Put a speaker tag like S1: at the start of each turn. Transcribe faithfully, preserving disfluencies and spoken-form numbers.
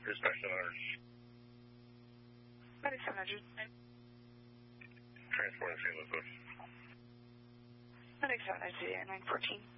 S1: Dispatch seven hundred.
S2: Medic seven hundred.
S1: Transporting Saint Louis.
S2: Medic seven hundred, nine fourteen.